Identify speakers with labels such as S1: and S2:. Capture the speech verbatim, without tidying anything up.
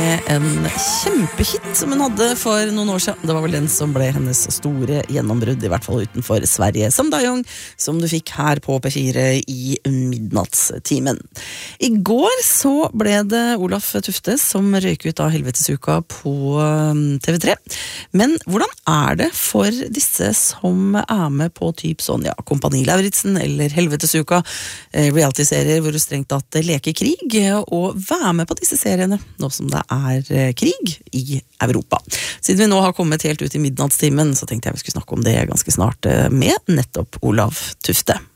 S1: med en kjempehit som hun hadde for noen år siden. Det var vel den som ble hennes store gjennombrudd, i hvert fall utenfor Sverige, som Dajong, som du fikk her på P fire i midnattstimen. I går så ble det Olaf Tufte som røyk ut av Helvetesuka på T V tre. Men hvordan er det for disse som er med på typ sånn, ja, Kompani Lauritzen eller Helvetesuka, reality-serier hvor du strengt tatt leker krig, og være med på disse seriene nå som det er krig i Europa. Siden vi nå har kommet helt ut i midnattstimen, så tenkte jeg vi skulle snakke om det ganske snart med nettopp Olaf Tufte.